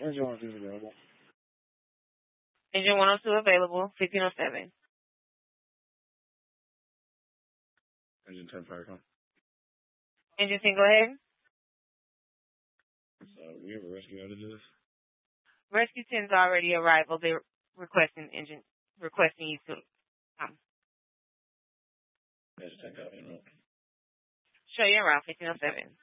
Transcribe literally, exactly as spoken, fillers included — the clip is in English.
Engine one oh two is available. Engine one oh two available, fifteen oh seven. Engine ten fire come. Engine ten, go ahead. So we have a rescue out of this. Rescue ten's already arrival. They're requesting engine, requesting you to come. Engine ten copy, no. Show you around fifteen oh seven.